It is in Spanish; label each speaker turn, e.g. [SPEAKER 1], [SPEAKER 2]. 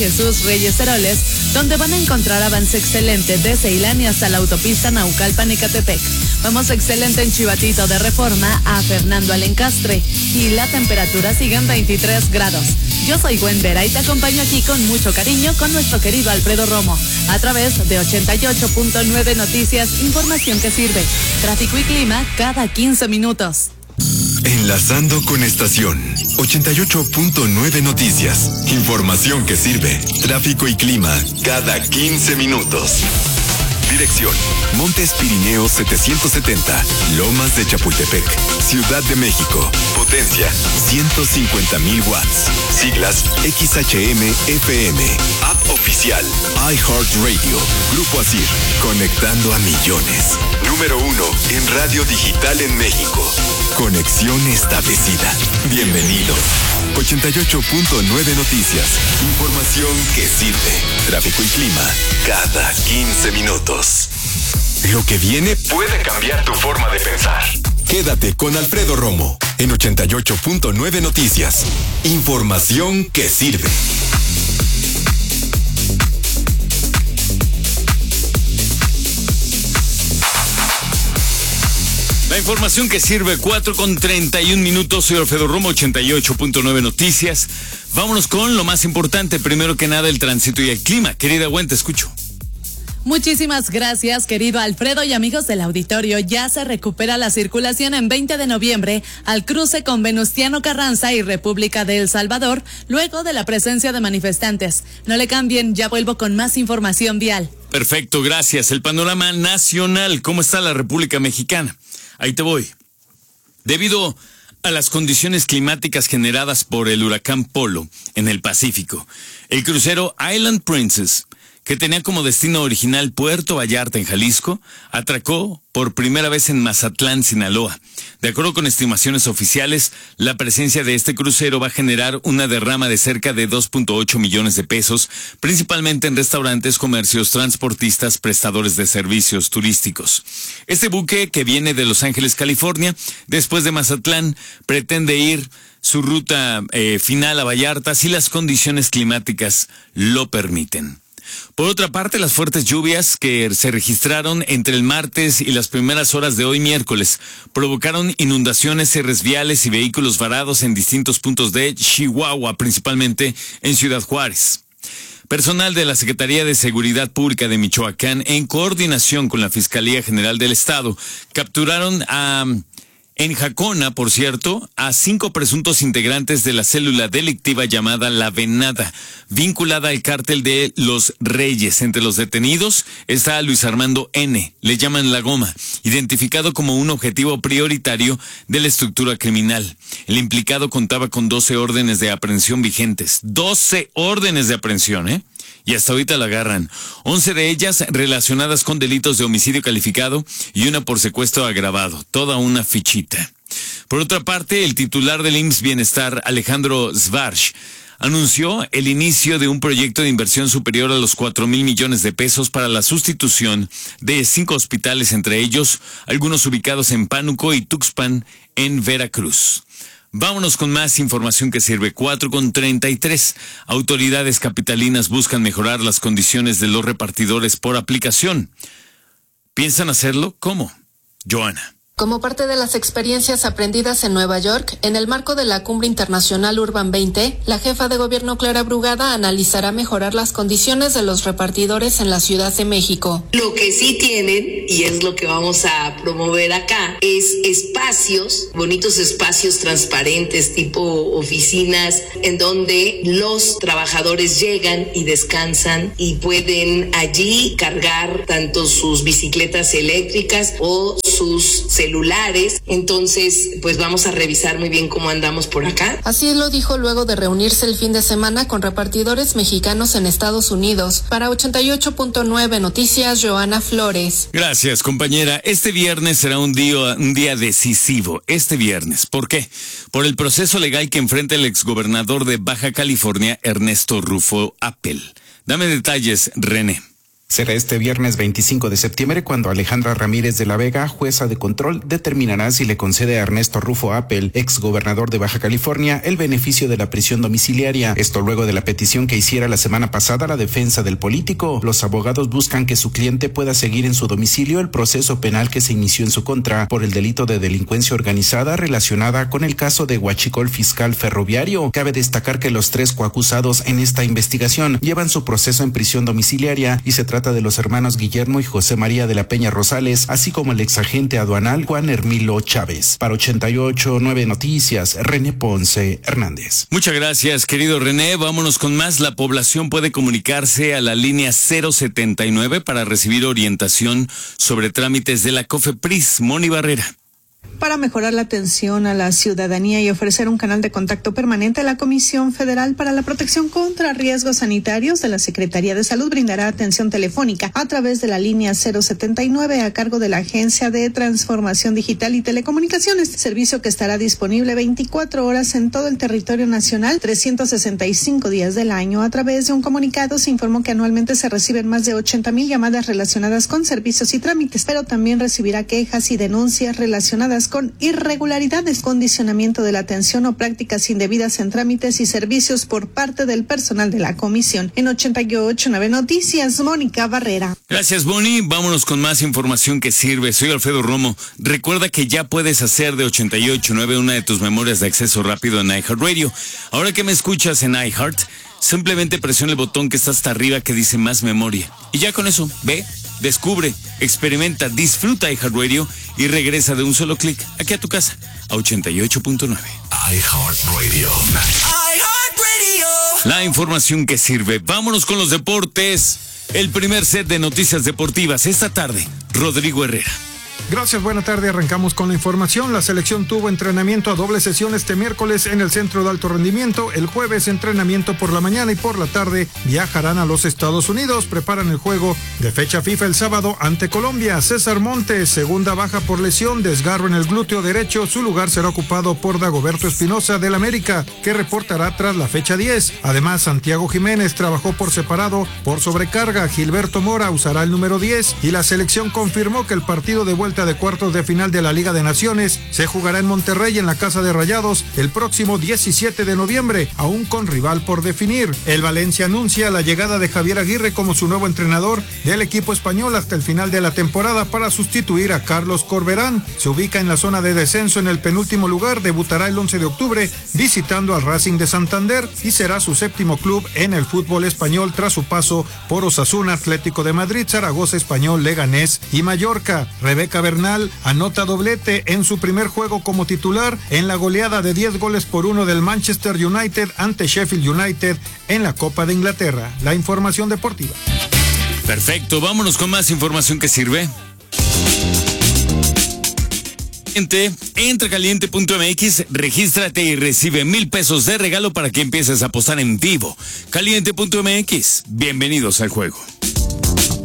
[SPEAKER 1] Jesús Reyes Heroles, donde van a encontrar avance excelente de Ceilán y hasta la autopista Naucalpan-Ecatepec. Vamos excelente en Chivatito de Reforma a Fernando Alencastre y la temperatura sigue en 23 grados. Yo soy Gwen Vera y te acompaño aquí con mucho cariño con nuestro querido Alfredo Romo a través de 88.9 Noticias, información que sirve. Tráfico y clima cada 15 minutos.
[SPEAKER 2] Enlazando con estación 88.9 Noticias, información que sirve. Tráfico y clima cada 15 minutos. Dirección: Montes Pirineos 770, Lomas de Chapultepec, Ciudad de México. Potencia: 150,000 watts. Siglas: XHM-FM. App oficial: iHeartRadio. Grupo ASIR, conectando a millones. Número 1 en radio digital en México. Conexión establecida. Bienvenido. 88.9 Noticias, información que sirve. Tráfico y clima cada 15 minutos. Lo que viene puede cambiar tu forma de pensar. Quédate con Alfredo Romo en 88.9 Noticias, información que sirve.
[SPEAKER 3] La información que sirve, 4:31. Soy Alfredo Romo, 88.9 Noticias. Vámonos con lo más importante. Primero que nada, el tránsito y el clima. Querida Gwen, te escucho.
[SPEAKER 1] Muchísimas gracias, querido Alfredo, y amigos del auditorio. Ya se recupera la circulación en 20 de noviembre al cruce con Venustiano Carranza y República de El Salvador, luego de la presencia de manifestantes. No le cambien, ya vuelvo con más información vial.
[SPEAKER 3] Perfecto, gracias. El panorama nacional. ¿Cómo está la República Mexicana? Ahí te voy. Debido a las condiciones climáticas generadas por el huracán Polo en el Pacífico, el crucero Island Princess, que tenía como destino original Puerto Vallarta en Jalisco, atracó por primera vez en Mazatlán, Sinaloa. De acuerdo con estimaciones oficiales, la presencia de este crucero va a generar una derrama de cerca de 2.8 millones de pesos, principalmente en restaurantes, comercios, transportistas, prestadores de servicios turísticos. Este buque, que viene de Los Ángeles, California, después de Mazatlán, pretende ir su ruta final a Vallarta si las condiciones climáticas lo permiten. Por otra parte, las fuertes lluvias que se registraron entre el martes y las primeras horas de hoy miércoles provocaron inundaciones, cierres viales y vehículos varados en distintos puntos de Chihuahua, principalmente en Ciudad Juárez. Personal de la Secretaría de Seguridad Pública de Michoacán, en coordinación con la Fiscalía General del Estado, capturaron en Jacona, por cierto, a 5 presuntos integrantes de la célula delictiva llamada La Venada, vinculada al cártel de Los Reyes. Entre los detenidos está Luis Armando N., le llaman La Goma, identificado como un objetivo prioritario de la estructura criminal. El implicado contaba con 12 órdenes de aprehensión vigentes. 12 órdenes de aprehensión, y hasta ahorita la agarran. 11 de ellas relacionadas con delitos de homicidio calificado y una por secuestro agravado. Toda una fichita. Por otra parte, el titular del IMSS Bienestar, Alejandro Svarch, anunció el inicio de un proyecto de inversión superior a los 4,000 millones de pesos para la sustitución de 5 hospitales, entre ellos algunos ubicados en Pánuco y Tuxpan, en Veracruz. Vámonos con más información que sirve. 4:33. Autoridades capitalinas buscan mejorar las condiciones de los repartidores por aplicación. ¿Piensan hacerlo? ¿Cómo? Joana.
[SPEAKER 4] Como parte de las experiencias aprendidas en Nueva York, en el marco de la Cumbre Internacional Urban 20, la jefa de gobierno Clara Brugada analizará mejorar las condiciones de los repartidores en la Ciudad de México.
[SPEAKER 5] Lo que sí tienen, y es lo que vamos a promover acá, es espacios, bonitos espacios transparentes, tipo oficinas, en donde los trabajadores llegan y descansan y pueden allí cargar tanto sus bicicletas eléctricas o sus celulares. Entonces, pues vamos a revisar muy bien cómo andamos por acá.
[SPEAKER 4] Así lo dijo luego de reunirse el fin de semana con repartidores mexicanos en Estados Unidos. Para 88.9 Noticias, Joana Flores.
[SPEAKER 3] Gracias, compañera. Este viernes será un día decisivo. Este viernes. ¿Por qué? Por el proceso legal que enfrenta el exgobernador de Baja California, Ernesto Rufo Appel. Dame detalles, René.
[SPEAKER 6] Será este viernes 25 de septiembre cuando Alejandra Ramírez de la Vega, jueza de control, determinará si le concede a Ernesto Rufo Appel, exgobernador de Baja California, el beneficio de la prisión domiciliaria. Esto luego de la petición que hiciera la semana pasada la defensa del político. Los abogados buscan que su cliente pueda seguir en su domicilio el proceso penal que se inició en su contra por el delito de delincuencia organizada relacionada con el caso de Huachicol Fiscal Ferroviario. Cabe destacar que los 3 coacusados en esta investigación llevan su proceso en prisión domiciliaria y se trata de los hermanos Guillermo y José María de la Peña Rosales, así como el exagente aduanal Juan Hermilo Chávez. Para 88.9 Noticias, René Ponce Hernández.
[SPEAKER 3] Muchas gracias, querido René. Vámonos con más. La población puede comunicarse a la línea 079 para recibir orientación sobre trámites de la COFEPRIS. Moni Barrera.
[SPEAKER 7] Para mejorar la atención a la ciudadanía y ofrecer un canal de contacto permanente, la Comisión Federal para la Protección contra Riesgos Sanitarios de la Secretaría de Salud brindará atención telefónica a través de la línea 079 a cargo de la Agencia de Transformación Digital y Telecomunicaciones, servicio que estará disponible 24 horas en todo el territorio nacional, 365 días del año. A través de un comunicado se informó que anualmente se reciben más de 80,000 llamadas relacionadas con servicios y trámites, pero también recibirá quejas y denuncias relacionadas con irregularidades, condicionamiento de la atención o prácticas indebidas en trámites y servicios por parte del personal de la comisión. En 88.9 Noticias, Mónica Barrera.
[SPEAKER 3] Gracias, Boni. Vámonos con más información que sirve. Soy Alfredo Romo. Recuerda que ya puedes hacer de 88.9 una de tus memorias de acceso rápido en iHeartRadio. Ahora que me escuchas en iHeart, simplemente presiona el botón que está hasta arriba que dice más memoria. Y ya con eso, ve, descubre, experimenta, disfruta iHeartRadio y regresa de un solo clic aquí a tu casa a 88.9.
[SPEAKER 2] iHeartRadio.
[SPEAKER 3] La información que sirve. Vámonos con los deportes. El primer set de noticias deportivas esta tarde. Rodrigo Herrera.
[SPEAKER 8] Gracias, buena tarde. Arrancamos con la información. La selección tuvo entrenamiento a doble sesión este miércoles en el Centro de Alto Rendimiento. El jueves entrenamiento por la mañana y por la tarde viajarán a los Estados Unidos. Preparan el juego de fecha FIFA el sábado ante Colombia. César Montes, segunda baja por lesión, desgarro en el glúteo derecho. Su lugar será ocupado por Dagoberto Espinosa del América, que reportará tras la fecha 10. Además, Santiago Jiménez trabajó por separado por sobrecarga. Gilberto Mora usará el número 10 y la selección confirmó que el partido de vuelta de cuartos de final de la Liga de Naciones se jugará en Monterrey en la Casa de Rayados el próximo 17 de noviembre, aún con rival por definir. El Valencia anuncia la llegada de Javier Aguirre como su nuevo entrenador del equipo español hasta el final de la temporada para sustituir a Carlos Corberán. Se ubica en la zona de descenso en el penúltimo lugar, debutará el 11 de octubre visitando al Racing de Santander y será su séptimo club en el fútbol español tras su paso por Osasuna, Atlético de Madrid, Zaragoza, Español, Leganés y Mallorca. Rebeca Bernal anota doblete en su primer juego como titular en la goleada de 10-1 del Manchester United ante Sheffield United en la Copa de Inglaterra. La información deportiva.
[SPEAKER 3] Perfecto, vámonos con más información que sirve. Entra caliente.mx, regístrate y recibe 1,000 pesos de regalo para que empieces a apostar en vivo. Caliente.mx, bienvenidos al juego.